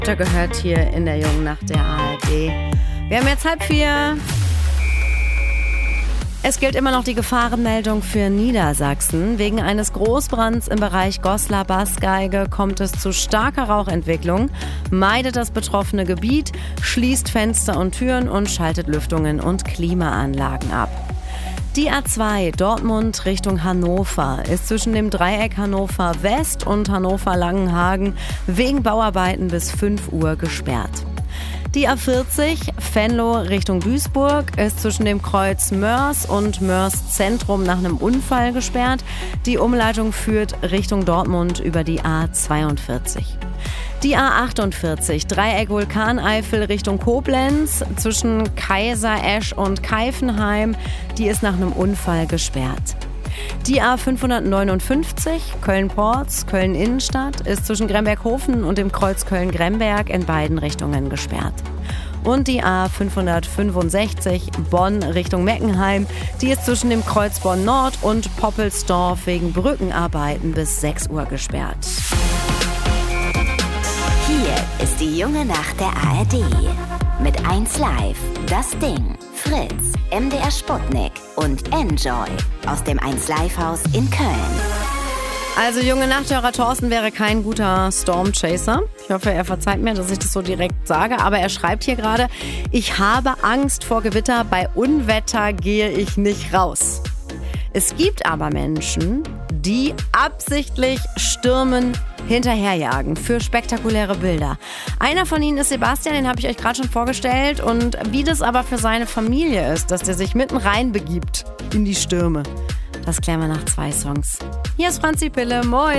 Gehört hier in der Jungen Nacht der ARD. Wir haben jetzt 3:30. Es gilt immer noch die Gefahrenmeldung für Niedersachsen. Wegen eines Großbrands im Bereich Goslar-Bassgeige kommt es zu starker Rauchentwicklung. Meidet das betroffene Gebiet, schließt Fenster und Türen und schaltet Lüftungen und Klimaanlagen ab. Die A2 Dortmund Richtung Hannover ist zwischen dem Dreieck Hannover West und Hannover Langenhagen wegen Bauarbeiten bis 5 Uhr gesperrt. Die A40 Venlo Richtung Duisburg ist zwischen dem Kreuz Mörs und Mörs Zentrum nach einem Unfall gesperrt. Die Umleitung führt Richtung Dortmund über die A42. Die A48 Dreieck Vulkaneifel Richtung Koblenz zwischen Kaiseresch und Keifenheim, die ist nach einem Unfall gesperrt. Die A559 Köln-Porz, Köln-Innenstadt ist zwischen Gremberghofen und dem Kreuz Köln-Gremberg in beiden Richtungen gesperrt. Und die A565 Bonn Richtung Meckenheim, die ist zwischen dem Kreuz Bonn-Nord und Poppelsdorf wegen Brückenarbeiten bis 6 Uhr gesperrt. Hier ist die Junge Nacht der ARD. Mit 1Live, Das Ding, Fritz, MDR Sputnik und Enjoy aus dem 1Live-Haus in Köln. Also Junge Nachthörer Thorsten wäre kein guter Stormchaser. Ich hoffe, er verzeiht mir, dass ich das so direkt sage. Aber er schreibt hier gerade, ich habe Angst vor Gewitter, bei Unwetter gehe ich nicht raus. Es gibt aber Menschen, die absichtlich Stürmen hinterherjagen für spektakuläre Bilder. Einer von ihnen ist Sebastian, den habe ich euch gerade schon vorgestellt. Und wie das aber für seine Familie ist, dass der sich mitten rein begibt in die Stürme, das klären wir nach 2 Songs. Hier ist Franzi Pille, moin!